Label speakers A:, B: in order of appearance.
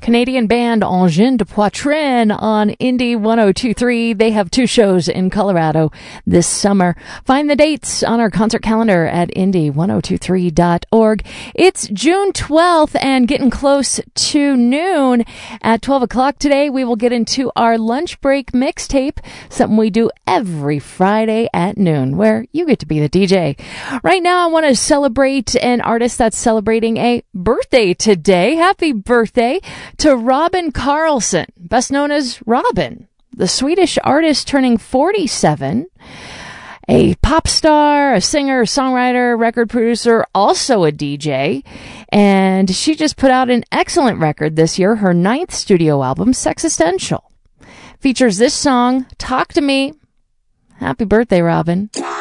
A: Canadian band Engin de Poitrine on Indie 102.3. They have 2 shows in Colorado this summer. Find the dates on our concert calendar at indie1023.org. It's June 12th and getting close to noon. At 12 o'clock today, we will get into our lunch break mixtape, something we do every Friday at noon, where you get to be the DJ. Right now, I want to celebrate an artist that's celebrating a birthday today. Happy birthday to Robin Karlsson, best known as Robin, the Swedish artist turning 47, a pop star, a singer, songwriter, record producer, also a DJ, and she just put out an excellent record this year, her 9th studio album, Sexistential. Features this song, Talk to Me. Happy birthday, Robin.